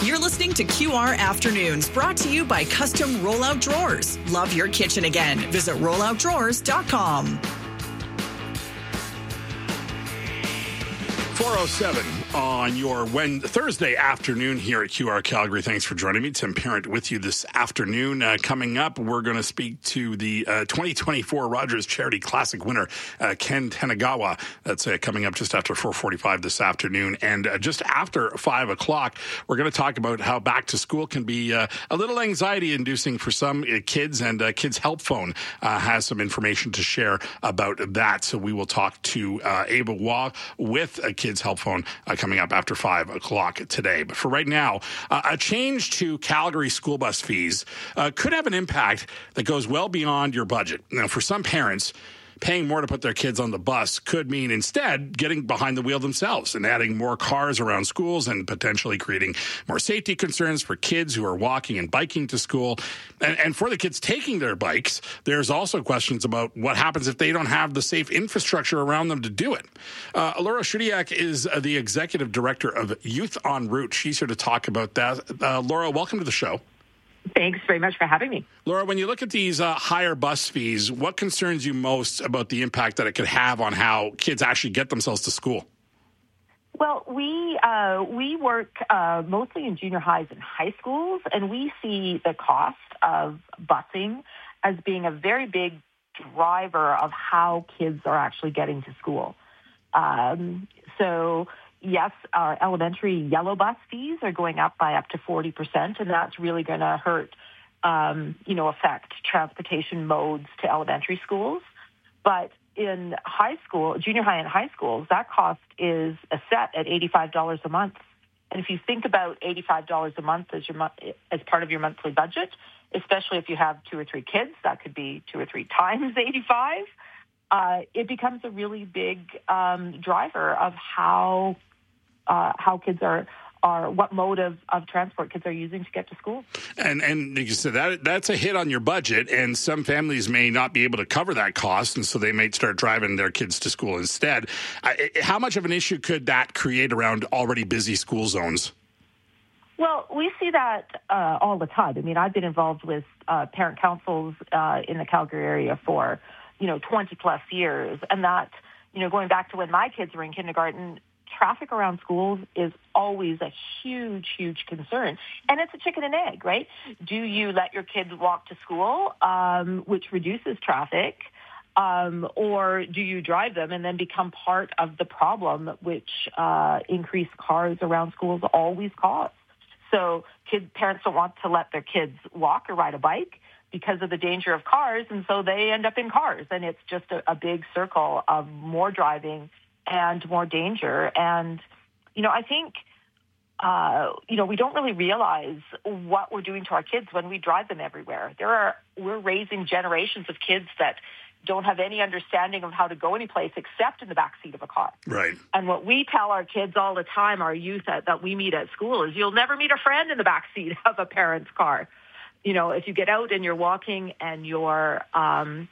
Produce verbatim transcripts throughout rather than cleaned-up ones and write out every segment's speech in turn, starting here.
You're listening to Q R Afternoons, brought to you by Custom Rollout Drawers. Love your kitchen again. Visit rollout drawers dot com. four oh seven on your Wednesday, Thursday afternoon here at Q R Calgary. Thanks for joining me. Tim Parent with you this afternoon. Uh, coming up, we're going to speak to the uh, twenty twenty-four Rogers Charity Classic winner, uh, Ken Tanagawa. That's uh, coming up just after four forty-five this afternoon. And uh, just after five o'clock, we're going to talk about how back to school can be uh, a little anxiety-inducing for some uh, kids, and uh, Kids Help Phone uh, has some information to share about that. So we will talk to uh, Ava Waugh with uh, Kids Help Phone uh, coming up after five o'clock today. But for right now, uh, a change to Calgary school bus fees uh, could have an impact that goes well beyond your budget. Now, for some parents, paying more to put their kids on the bus could mean instead getting behind the wheel themselves and adding more cars around schools and potentially creating more safety concerns for kids who are walking and biking to school. And, and for the kids taking their bikes, there's also questions about what happens if they don't have the safe infrastructure around them to do it. Uh, Laura Shudiak is uh, the executive director of Youth en Route. She's here to talk about that. Uh, Laura, welcome to the show. Thanks very much for having me. Laura, when you look at these uh, higher bus fees, what concerns you most about the impact that it could have on how kids actually get themselves to school? Well, we uh, we work uh, mostly in junior highs and high schools, and we see the cost of busing as being a very big driver of how kids are actually getting to school. Um, so... Yes, our elementary yellow bus fees are going up by up to forty percent, and that's really going to hurt, um, you know, affect transportation modes to elementary schools. But in high school, junior high and high schools, that cost is set at eighty-five dollars a month. And if you think about eighty-five dollars a month as your as part of your monthly budget, especially if you have two or three kids, that could be two or three times eighty-five. Uh, it becomes a really big um, driver of how. Uh, how kids are, are what mode of, of transport kids are using to get to school. And and like you said, that that's a hit on your budget, and some families may not be able to cover that cost, and so they may start driving their kids to school instead. Uh, how much of an issue could that create around already busy school zones? Well, we see that uh, all the time. I mean, I've been involved with uh, parent councils uh, in the Calgary area for, you know, twenty plus years, and that, you know, going back to when my kids were in kindergarten, traffic around schools is always a huge, huge concern. And it's a chicken and egg, right? Do you let your kids walk to school, um, which reduces traffic, um, or do you drive them and then become part of the problem, which uh, increased cars around schools always cause? So kids, parents don't want to let their kids walk or ride a bike because of the danger of cars, and so they end up in cars. And it's just a, a big circle of more driving and more danger. And, you know, I think, uh, you know, we don't really realize what we're doing to our kids when we drive them everywhere. There are, we're raising generations of kids that don't have any understanding of how to go anyplace except in the backseat of a car. Right. And what we tell our kids all the time, our youth that, that we meet at school, is you'll never meet a friend in the backseat of a parent's car. You know, if you get out and you're walking and you're, um,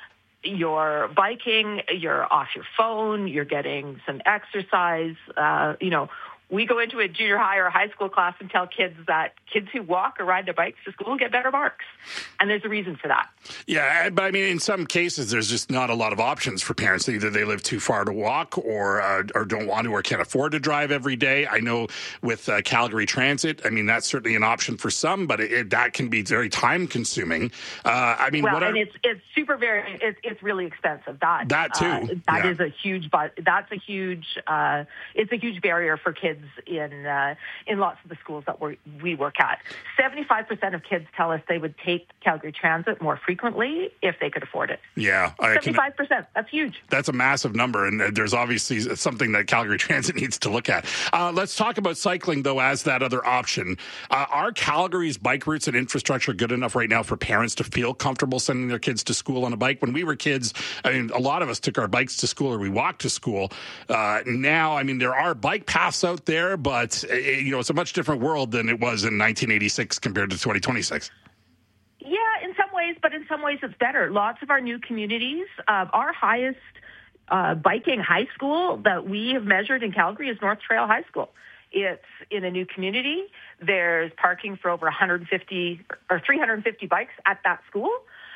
you're biking, you're off your phone, you're getting some exercise. Uh, you know, we go into a junior high or a high school class and tell kids that kids who walk or ride their bikes to school get better marks. And there's a reason for that. Yeah, but I mean, in some cases, there's just not a lot of options for parents. Either they live too far to walk or uh, or don't want to or can't afford to drive every day. I know with uh, Calgary Transit, I mean, that's certainly an option for some, but it, it, that can be very time-consuming. Uh, I mean, well, what are, and it's it's super very it's it's really expensive. That that too. Uh, that yeah. is a huge, but that's a huge uh, it's a huge barrier for kids in uh, in lots of the schools that we we work at. seventy-five percent of kids tell us they would take Calgary Transit more frequently if they could afford it. Yeah. seventy-five percent. That's huge. That's a massive number, and there's obviously something that Calgary Transit needs to look at. Uh, let's talk about cycling, though, as that other option. Uh, are Calgary's bike routes and infrastructure good enough right now for parents to feel comfortable sending their kids to school on a bike? When we were kids, I mean, a lot of us took our bikes to school or we walked to school. Uh, now, I mean, there are bike paths out there, but, uh, you know, it's a much different world than it was in nineteen eighty-six compared to twenty twenty-six. Yeah, in some ways, but in some ways it's better. Lots of our new communities, uh, our highest uh, biking high school that we have measured in Calgary is North Trail High School. it's in a new community. There's parking for over one hundred fifty or three hundred fifty bikes at that school.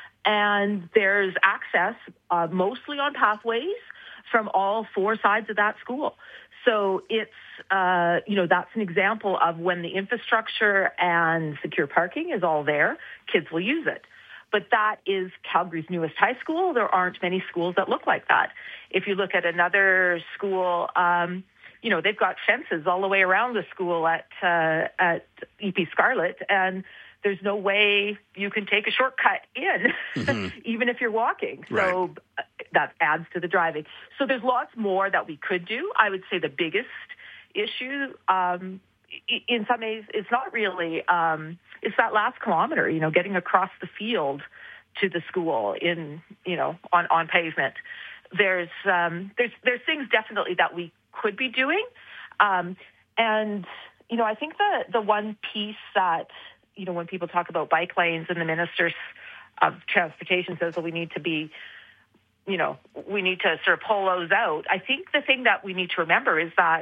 And there's access uh, mostly on pathways from all four sides of that school. So it's, uh, you know, that's an example of when the infrastructure and secure parking is all there, kids will use it. But that is Calgary's newest high school. There aren't many schools that look like that. If you look at another school, um, you know, they've got fences all the way around the school at uh, at E P Scarlett, and there's no way you can take a shortcut in, mm-hmm. even if you're walking. Right. So that adds to the driving. So there's lots more that we could do. I would say the biggest issue, um, in some ways, it's not really, um, it's that last kilometer, you know, getting across the field to the school in, you know, on, on pavement. There's, um, there's, there's things definitely that we could be doing. Um, and, you know, I think the, the one piece that, you know, when people talk about bike lanes and the Minister of Transportation says that we need to be, you know, we need to sort of pull those out. I think the thing that we need to remember is that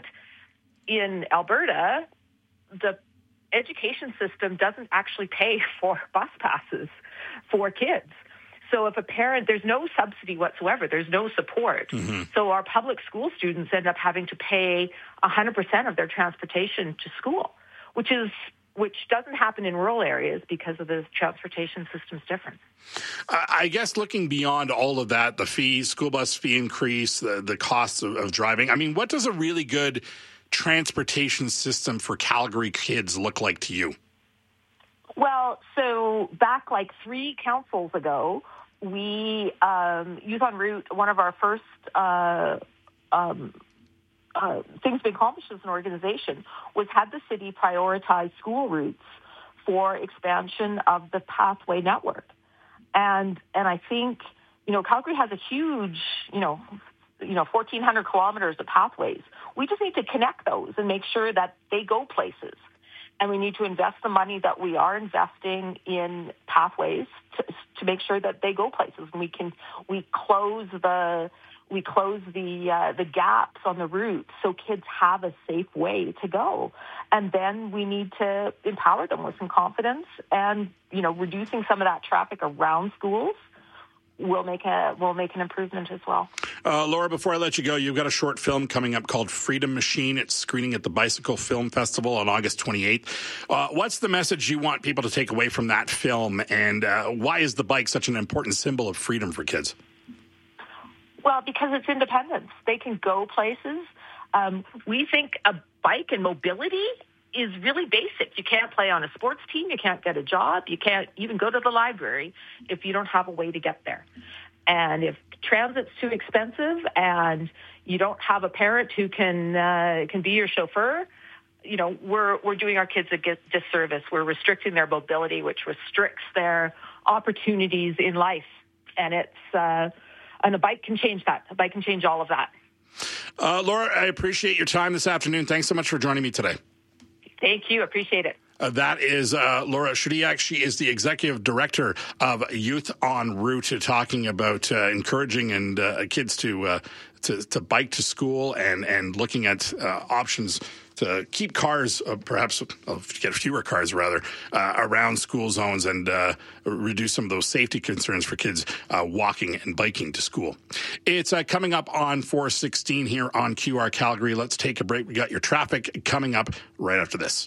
in Alberta, the education system doesn't actually pay for bus passes for kids. So if a parent, there's no subsidy whatsoever, there's no support. Mm-hmm. So our public school students end up having to pay one hundred percent of their transportation to school, which is which doesn't happen in rural areas because of the transportation system's different. I guess looking beyond all of that, the fees, school bus fee increase, the, the costs of, of driving, I mean, what does a really good transportation system for Calgary kids look like to you? Well, so back like three councils ago, we, um, Youth en Route, one of our first uh, um Uh, things we accomplished as an organization was had the city prioritize school routes for expansion of the pathway network. And and I think, you know, Calgary has a huge, you know, you know, fourteen hundred kilometers of pathways. We just need to connect those and make sure that they go places. And we need to invest the money that we are investing in pathways to, to make sure that they go places. And we can, we close the, we close the uh, the gaps on the route so kids have a safe way to go. And then we need to empower them with some confidence, and, you know, reducing some of that traffic around schools will make a will make an improvement as well. Uh, Laura, before I let you go, you've got a short film coming up called Freedom Machine. It's screening at the Bicycle Film Festival on August twenty-eighth. Uh, what's the message you want people to take away from that film, and uh, why is the bike such an important symbol of freedom for kids? Well, because it's independence. They can go places. Um, we think a bike and mobility is really basic. You can't play on a sports team. You can't get a job. You can't even go to the library if you don't have a way to get there. And if transit's too expensive and you don't have a parent who can uh, can be your chauffeur, you know, we're we're doing our kids a disservice. We're restricting their mobility, which restricts their opportunities in life. And it's uh, and a bike can change that. A bike can change all of that. Uh, Laura, I appreciate your time this afternoon. Thanks so much for joining me today. Thank you. Appreciate it. Uh, that is uh, Laura Shudiak. She is the executive director of Youth en Route, talking about uh, encouraging and uh, kids to, uh, to to bike to school and and looking at uh, options to keep cars, uh, perhaps uh, get fewer cars rather, uh, around school zones and uh, reduce some of those safety concerns for kids uh, walking and biking to school. It's uh, coming up on four sixteen here on Q R Calgary. Let's take a break. We got your traffic coming up right after this.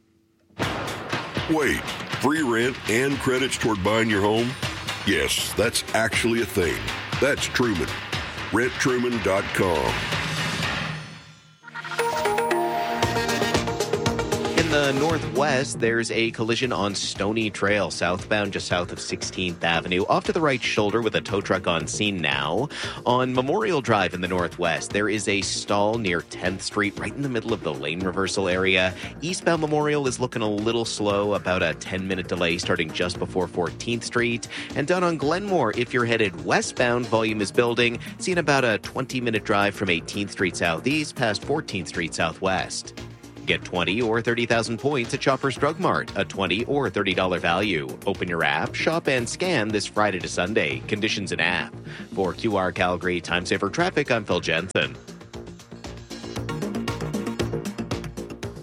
Wait, free rent and credits toward buying your home? Yes, that's actually a thing. That's Truman. rent truman dot com. In the northwest, there's a collision on Stony Trail, southbound just south of sixteenth Avenue. Off to the right shoulder with a tow truck on scene now. On Memorial Drive in the northwest, there is a stall near tenth Street, right in the middle of the lane reversal area. Eastbound Memorial is looking a little slow, about a ten-minute delay starting just before fourteenth Street. And down on Glenmore, if you're headed westbound, volume is building, seeing about a twenty-minute drive from eighteenth Street southeast past fourteenth Street southwest. Get twenty or thirty thousand points at Shoppers Drug Mart, a twenty or thirty dollars value. Open your app, shop and scan this Friday to Sunday. Conditions in app. For Q R Calgary Time Saver Traffic, I'm Phil Jensen.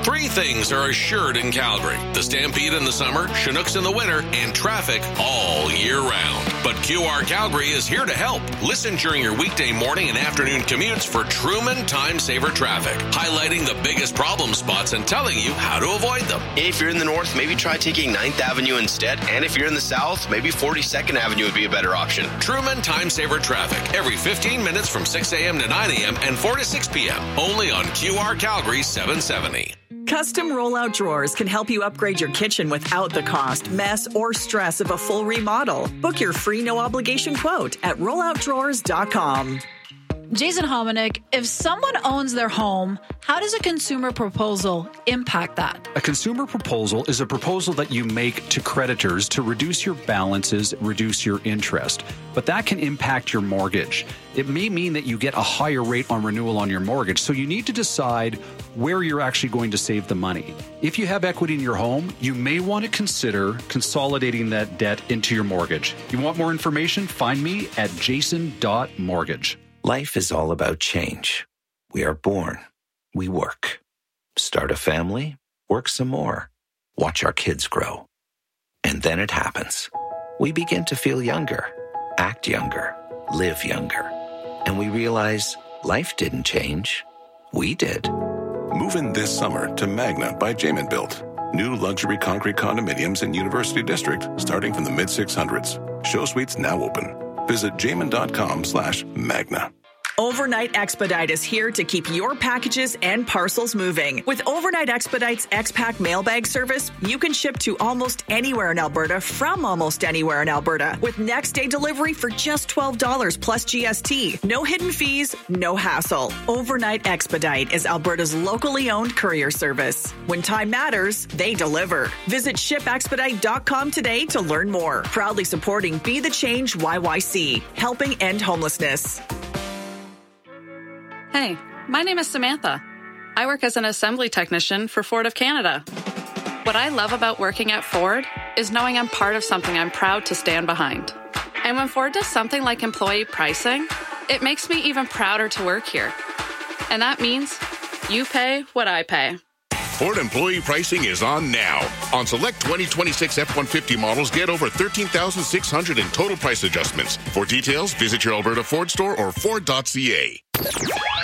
Three things are assured in Calgary: the Stampede in the summer, Chinooks in the winter, and traffic all year round. But Q R Calgary is here to help. Listen during your weekday morning and afternoon commutes for Truman Time Saver Traffic, highlighting the biggest problem spots and telling you how to avoid them. If you're in the north, maybe try taking ninth Avenue instead. And if you're in the south, maybe forty-second Avenue would be a better option. Truman Time Saver Traffic, every fifteen minutes from six a.m. to nine a.m. and four to six p.m. Only on Q R Calgary seven seventy. Custom rollout drawers can help you upgrade your kitchen without the cost, mess, or stress of a full remodel. Book your free no-obligation quote at rollout drawers dot com. Jason Hominick, if someone owns their home, how does a consumer proposal impact that? A consumer proposal is a proposal that you make to creditors to reduce your balances, reduce your interest. But that can impact your mortgage. It may mean that you get a higher rate on renewal on your mortgage, so you need to decide where you're actually going to save the money. If you have equity in your home, you may want to consider consolidating that debt into your mortgage. You want more information? Find me at jason dot mortgage. Life is all about change. We are born. We work. Start a family. Work some more. Watch our kids grow. And then it happens. We begin to feel younger, act younger, live younger. And we realize life didn't change. We did. Move in this summer to Magna by Jamin Built. New luxury concrete condominiums in University District starting from the mid six hundreds. Show suites now open. Visit jamin.com slash magna. Overnight Expedite is here to keep your packages and parcels moving. With Overnight Expedite's X-Pack mailbag service, you can ship to almost anywhere in Alberta from almost anywhere in Alberta with next day delivery for just twelve dollars plus G S T. No hidden fees, no hassle. Overnight Expedite is Alberta's locally owned courier service. When time matters, they deliver. Visit ship expedite dot com today to learn more. Proudly supporting Be the Change Y Y C, helping end homelessness. Hey, my name is Samantha. I work as an assembly technician for Ford of Canada. What I love about working at Ford is knowing I'm part of something I'm proud to stand behind. And when Ford does something like employee pricing, it makes me even prouder to work here. And that means you pay what I pay. Ford employee pricing is on now. On select twenty twenty-six F one fifty models, get over thirteen thousand six hundred dollars in total price adjustments. For details, visit your Alberta Ford store or Ford dot C A.